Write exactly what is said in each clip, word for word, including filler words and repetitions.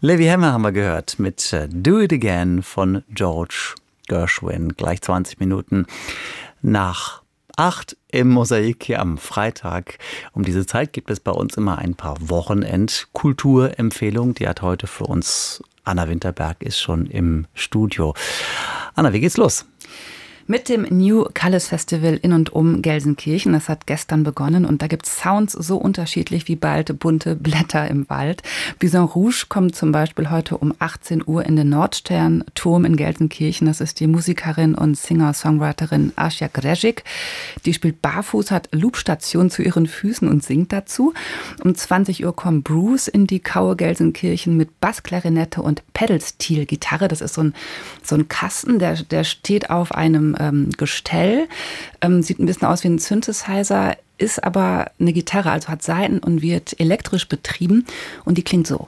Levi Hammer haben wir gehört mit Do It Again von George Gershwin. Gleich zwanzig Minuten nach acht im Mosaik hier am Freitag. Um diese Zeit gibt es bei uns immer ein paar Wochenend-Kulturempfehlungen. Die hat heute für uns Anna Winterberg, ist schon im Studio. Anna, wie geht's los? Mit dem New Colours Festival in und um Gelsenkirchen. Das hat gestern begonnen und da gibt es Sounds so unterschiedlich wie bald bunte Blätter im Wald. Bison Rouge kommt zum Beispiel heute um achtzehn Uhr in den Nordstern-Turm in Gelsenkirchen. Das ist die Musikerin und Singer-Songwriterin Asja Grzezik. Die spielt barfuß, hat Loopstation zu ihren Füßen und singt dazu. Um zwanzig Uhr kommt Bruce in die Kaue Gelsenkirchen mit Bassklarinette und Pedal-Steel-Gitarre. Das ist so ein, so ein Kasten, der, der steht auf einem ähm, Gestell, ähm, sieht ein bisschen aus wie ein Synthesizer, ist aber eine Gitarre, also hat Saiten und wird elektrisch betrieben und die klingt so.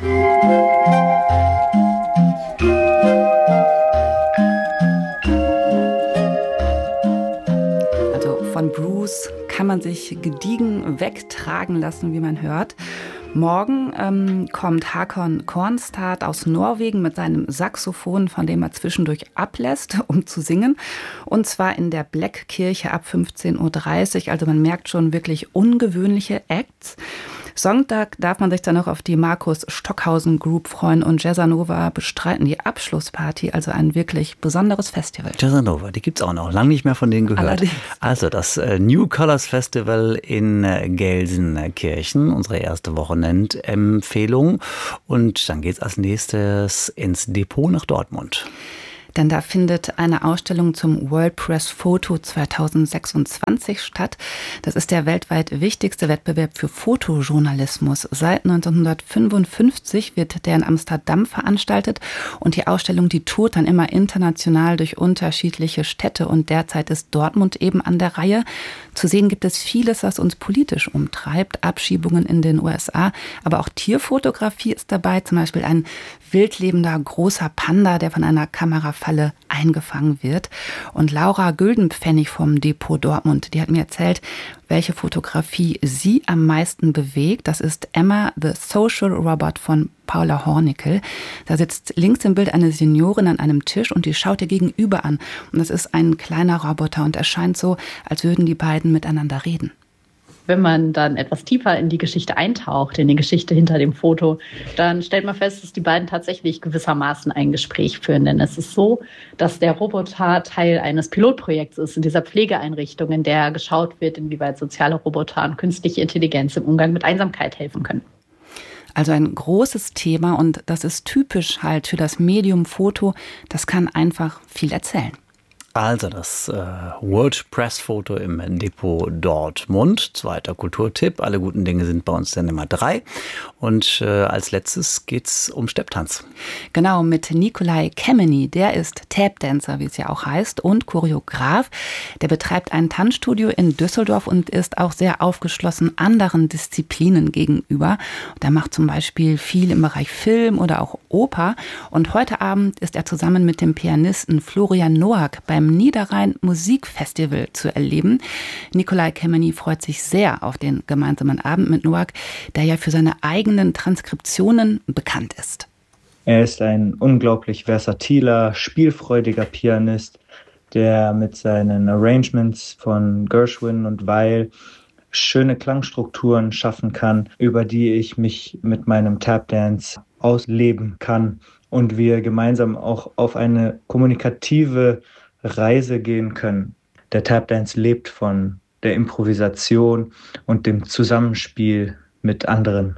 Also von Bruce kann man sich gediegen wegtragen lassen, wie man hört. Morgen ähm, kommt Hakon Kornstad aus Norwegen mit seinem Saxophon, von dem er zwischendurch ablässt, um zu singen. Und zwar in der Blackkirche ab fünfzehn Uhr dreißig. Also man merkt schon wirklich ungewöhnliche Acts. Sonntag darf man sich dann noch auf die Markus Stockhausen Group freuen und Jazzanova bestreiten die Abschlussparty, also ein wirklich besonderes Festival. Jazzanova, die gibt's auch noch, lange nicht mehr von denen gehört. Allerdings. Also das äh, New Colours Festival in äh, Gelsenkirchen, unsere erste Wochenendempfehlung. Und dann geht's als nächstes ins Depot nach Dortmund. Denn da findet eine Ausstellung zum World Press Photo zweitausendsechsundzwanzig statt. Das ist der weltweit wichtigste Wettbewerb für Fotojournalismus. Seit neunzehnhundertfünfundfünfzig wird der in Amsterdam veranstaltet und die Ausstellung, die tourt dann immer international durch unterschiedliche Städte und derzeit ist Dortmund eben an der Reihe. Zu sehen gibt es vieles, was uns politisch umtreibt, Abschiebungen in den U S A, aber auch Tierfotografie ist dabei, zum Beispiel ein wildlebender großer Panda, der von einer Kamerafalle eingefangen wird. Und Laura Güldenpfennig vom Depot Dortmund, die hat mir erzählt, welche Fotografie sie am meisten bewegt. Das ist Emma, the Social Robot von Paula Hornickel. Da sitzt links im Bild eine Seniorin an einem Tisch und die schaut ihr gegenüber an. Und das ist ein kleiner Roboter und es scheint so, als würden die beiden miteinander reden. Wenn man dann etwas tiefer in die Geschichte eintaucht, in die Geschichte hinter dem Foto, dann stellt man fest, dass die beiden tatsächlich gewissermaßen ein Gespräch führen. Denn es ist so, dass der Roboter Teil eines Pilotprojekts ist in dieser Pflegeeinrichtung, in der geschaut wird, inwieweit soziale Roboter und künstliche Intelligenz im Umgang mit Einsamkeit helfen können. Also ein großes Thema und das ist typisch halt für das Medium Foto. Das kann einfach viel erzählen. Also das äh, World Press Photo im Depot Dortmund. Zweiter Kulturtipp. Alle guten Dinge sind bei uns dann immer drei. Und äh, als letztes geht's um Stepptanz. Genau, mit Nikolai Kemeny. Der ist Tapdancer, wie es ja auch heißt, und Choreograf. Der betreibt ein Tanzstudio in Düsseldorf und ist auch sehr aufgeschlossen anderen Disziplinen gegenüber. Der macht zum Beispiel viel im Bereich Film oder auch Oper. Und heute Abend ist er zusammen mit dem Pianisten Florian Noack beim Niederrhein Musikfestival zu erleben. Nikolai Kemeny freut sich sehr auf den gemeinsamen Abend mit Noack, der ja für seine eigenen Transkriptionen bekannt ist. Er ist ein unglaublich versatiler, spielfreudiger Pianist, der mit seinen Arrangements von Gershwin und Weil schöne Klangstrukturen schaffen kann, über die ich mich mit meinem Tapdance ausleben kann und wir gemeinsam auch auf eine kommunikative Reise gehen können. Der Tapdance lebt von der Improvisation und dem Zusammenspiel mit anderen.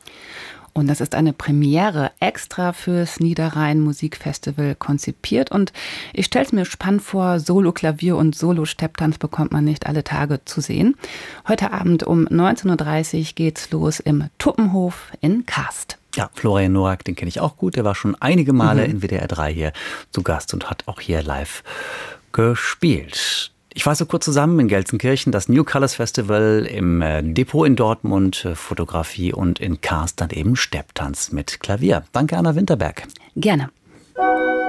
Und das ist eine Premiere extra fürs Niederrhein Musikfestival konzipiert. Und ich stelle es mir spannend vor, Solo-Klavier und Solo-Stepptanz bekommt man nicht alle Tage zu sehen. Heute Abend um neunzehn Uhr dreißig geht's los im Tuppenhof in Karst. Ja, Florian Noack, den kenne ich auch gut. Der war schon einige Male mhm. in W D R drei hier zu Gast und hat auch hier live gespielt. Ich fasse kurz zusammen: in Gelsenkirchen das New Colours Festival, im Depot in Dortmund Fotografie und in Karst dann eben Stepptanz mit Klavier. Danke, Anna Winterberg. Gerne.